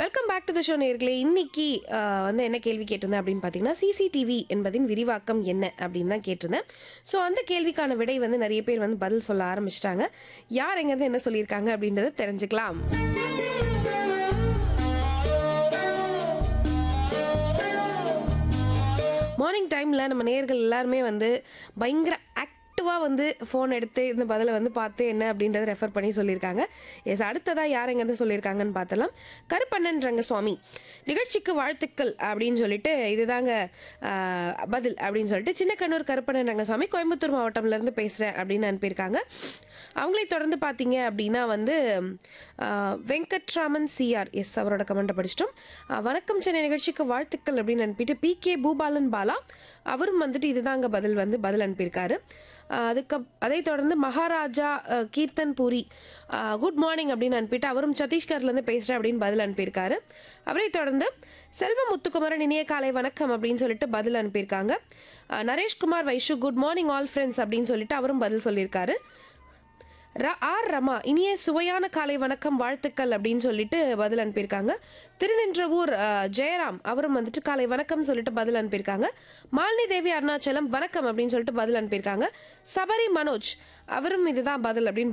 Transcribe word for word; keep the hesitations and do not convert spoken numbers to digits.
Welcome back to the show நேர்களே. இன்னைக்கு அஹ், வந்து என்ன கேள்வி கேட்டிருந்தேன் அப்படின்னு பார்த்தீங்கன்னா, சிசிடிவி என்பதின் விரிவாக்கம் என்ன அப்படின்னு தான் கேட்டிருந்தேன். ஸோ அந்த கேள்விக்கான விடை வந்து நிறைய பேர் வந்து பதில் சொல்ல ஆரம்பிச்சிட்டாங்க. யார் எங்கேருந்து என்ன சொல்லியிருக்காங்க அப்படின்றத தெரிஞ்சுக்கலாம். மார்னிங் டைமில் நம்ம நேயர்கள் எல்லாருமே வந்து பயங்கர ஆக்டிவாக வந்து ஃபோன் எடுத்து இந்த பதிலை வந்து பார்த்து என்ன அப்படின்றத ரெஃபர் பண்ணி சொல்லியிருக்காங்க. எஸ், அடுத்ததாக யார் எங்கேருந்து சொல்லியிருக்காங்கன்னு பார்த்தலாம். கருப்பண்ணன் ரங்கசுவாமி நிகழ்ச்சிக்கு வாழ்த்துக்கள் அப்படின்னு சொல்லிட்டு இதுதாங்க ஆஹ், பதில் அப்படின்னு சொல்லிட்டு சின்னக்கண்ணூர் கருப்பண்ணன் ரங்கசுவாமி கோயம்புத்தூர் மாவட்டம்லேருந்து பேசுகிறேன் அப்படின்னு அனுப்பியிருக்காங்க. அவங்களை தொடர்ந்து பார்த்தீங்க அப்படின்னா வந்து ஆஹ், வெங்கட்ராமன் சிஆர், எஸ் அவரோட கமெண்ட்டை படிச்சிட்டோம். ஆஹ், வணக்கம் சென்னை நிகழ்ச்சிக்கு வாழ்த்துக்கள் அப்படின்னு அனுப்பிட்டு பி கே பூபாலன் பாலா அவரும் வந்துட்டு இதுதாங்க பதில் வந்து பதில் அனுப்பியிருக்காரு. ஆஹ், அதுக்கு அதை தொடர்ந்து மகாராஜா ஆஹ், கீர்த்தன் பூரி குட் மார்னிங் அப்படின்னு அனுப்பிட்டு அவரும் சத்தீஸ்கர்லேருந்து பேசுகிறேன் அப்படின்னு பதில் அனுப்பியிருக்காரு. அவரை தொடர்ந்து செல்வ முத்துக்குமரன் இனிய காலை வணக்கம் அப்படின்னு சொல்லிட்டு பதில் அனுப்பியிருக்காங்க. ஆஹ், Naresh Kumar Vaishu good morning all friends அப்படின்னு சொல்லிட்டு அவரும் பதில் சொல்லியிருக்காரு. ர ஆர் ரமா இனிய சுவையான காலை வணக்கம் வாழ்த்துக்கள் அப்படின்னு சொல்லிட்டு பதில் அனுப்பியிருக்காங்க. திருநின்றவூர் அஹ், ஜெயராம் அவரும் வந்துட்டு காலை வணக்கம் சொல்லிட்டு பதில் அனுப்பியிருக்காங்க. மாலினி தேவி அருணாச்சலம் வணக்கம் அப்படின்னு சொல்லிட்டு பதில் அனுப்பியிருக்காங்க. சபரி மனோஜ் அவரும் இதுதான் பதில் அப்படின்னு